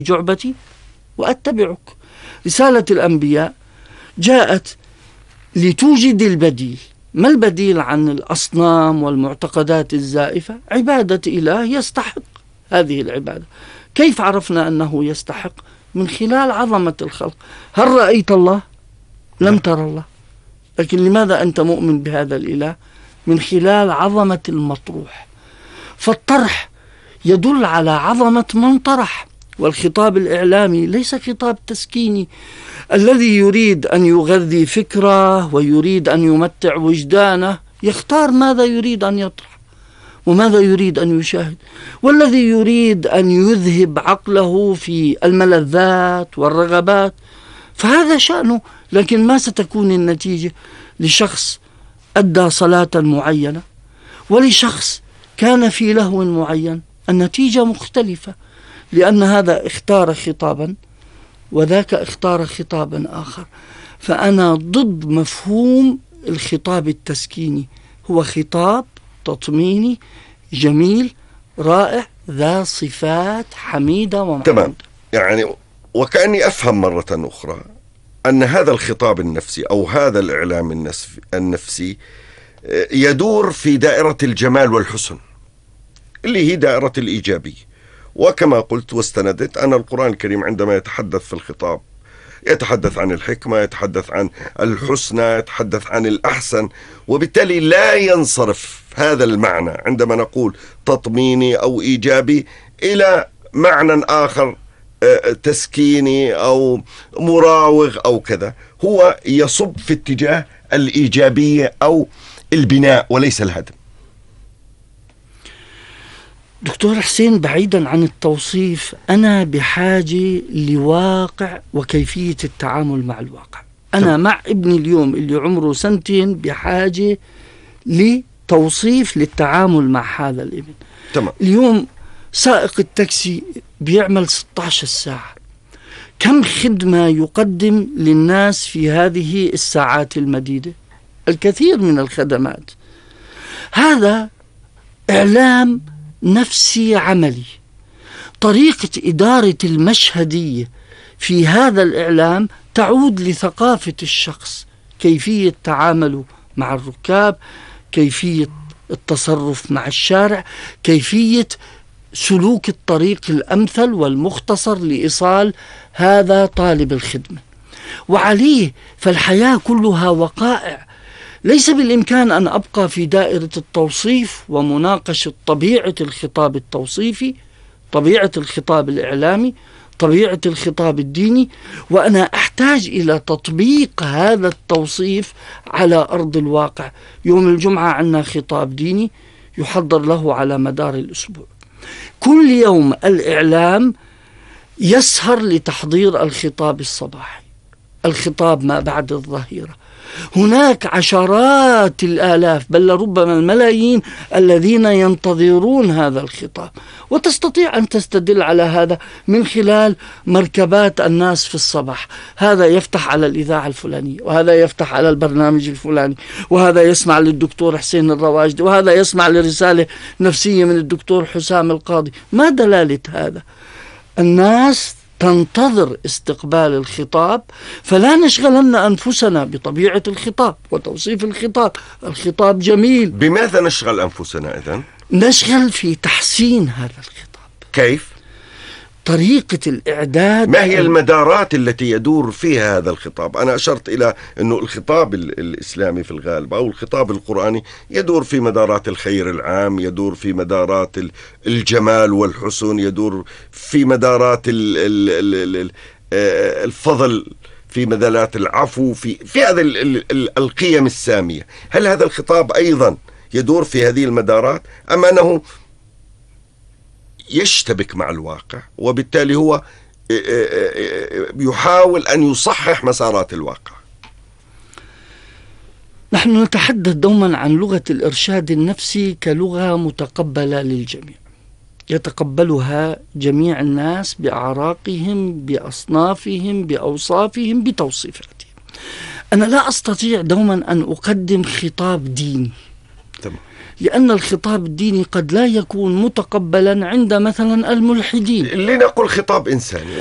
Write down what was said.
جعبتي وأتبعك. رسالة الأنبياء جاءت لتوجد البديل. ما البديل عن الأصنام والمعتقدات الزائفة؟ عبادة إله يستحق هذه العبادة. كيف عرفنا أنه يستحق؟ من خلال عظمة الخلق. هل رأيت الله؟ لم تر الله، لكن لماذا أنت مؤمن بهذا الإله؟ من خلال عظمة المطروح. فالطرح يدل على عظمة من طرح. والخطاب الإعلامي ليس خطاب تسكيني الذي يريد أن يغذي فكره ويريد أن يمتع وجدانه، يختار ماذا يريد أن يطرح وماذا يريد أن يشاهد، والذي يريد أن يذهب عقله في الملذات والرغبات فهذا شأنه. لكن ما ستكون النتيجة لشخص أدى صلاة معينة ولشخص كان في لهو معين؟ النتيجة مختلفة، لأن هذا اختار خطابا وذاك اختار خطابا آخر. فأنا ضد مفهوم الخطاب التسكيني. هو خطاب تطميني جميل رائع ذا صفات حميدة ومحمودة. تمام. يعني وكأني أفهم مرة أخرى أن هذا الخطاب النفسي أو هذا الإعلام النفسي يدور في دائرة الجمال والحسن اللي هي دائرة الإيجابية. وكما قلت واستندت أن القرآن الكريم عندما يتحدث في الخطاب يتحدث عن الحكمة، يتحدث عن الحسنى، يتحدث عن الأحسن، وبالتالي لا ينصرف هذا المعنى عندما نقول تطميني أو إيجابي إلى معنى آخر تسكيني أو مراوغ أو كذا. هو يصب في اتجاه الإيجابية أو البناء وليس الهدم. دكتور حسين، بعيدا عن التوصيف، أنا بحاجة لواقع وكيفية التعامل مع الواقع. أنا مع ابني اليوم اللي عمره 2 سنين بحاجة لتوصيف للتعامل مع هذا الابن. تمام. اليوم سائق التاكسي بيعمل 16 ساعة. كم خدمة يقدم للناس في هذه الساعات المديدة؟ الكثير من الخدمات. هذا إعلام نفسي عملي. طريقة إدارة المشهدية في هذا الإعلام تعود لثقافة الشخص، كيفية تعامله مع الركاب، كيفية التصرف مع الشارع، كيفية سلوك الطريق الأمثل والمختصر لإيصال هذا طالب الخدمة. وعليه فالحياة كلها وقائع. ليس بالإمكان أن أبقى في دائرة التوصيف ومناقشة طبيعة الخطاب التوصيفي، طبيعة الخطاب الإعلامي، طبيعة الخطاب الديني، وأنا أحتاج إلى تطبيق هذا التوصيف على أرض الواقع. يوم الجمعة عندنا خطاب ديني يحضر له على مدار الأسبوع. كل يوم الإعلام يسهر لتحضير الخطاب الصباحي، الخطاب ما بعد الظهيرة. هناك عشرات الآلاف بل ربما الملايين الذين ينتظرون هذا الخطاب، وتستطيع أن تستدل على هذا من خلال مركبات الناس في الصباح. هذا يفتح على الإذاعة الفلانية، وهذا يفتح على البرنامج الفلاني، وهذا يسمع للدكتور حسين الرواجدي، وهذا يسمع لرسالة نفسية من الدكتور حسام القاضي. ما دلالة هذا؟ الناس تنتظر استقبال الخطاب، فلا نشغلن أنفسنا بطبيعة الخطاب وتوصيف الخطاب. الخطاب جميل. بماذا نشغل أنفسنا إذن؟ نشغل في تحسين هذا الخطاب. كيف؟ طريقة الإعداد. ما هي المدارات التي يدور فيها هذا الخطاب؟ أنا أشرت إلى أنه الخطاب الإسلامي في الغالب أو الخطاب القرآني يدور في مدارات الخير العام، يدور في مدارات الجمال والحسن، يدور في مدارات الفضل، في مدارات العفو، في هذه القيم السامية. هل هذا الخطاب أيضا يدور في هذه المدارات أم أنه يشتبك مع الواقع وبالتالي هو يحاول أن يصحح مسارات الواقع؟ نحن نتحدث دوما عن لغة الإرشاد النفسي كلغة متقبلة للجميع، يتقبلها جميع الناس بأعراقهم، بأصنافهم، بأوصافهم، بتوصيفاتهم. أنا لا أستطيع دوما أن أقدم خطاب ديني. تمام. لأن الخطاب الديني قد لا يكون متقبلا عند مثلا الملحدين. لنقل خطاب إنساني.